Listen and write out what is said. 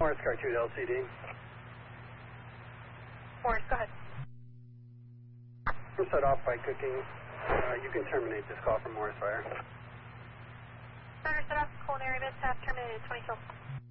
Morris Car 2 LCD. Morris, go ahead. We're set off by cooking. You can terminate this call from Morris Fire. Starter set off, culinary mishap terminated, 20 kills.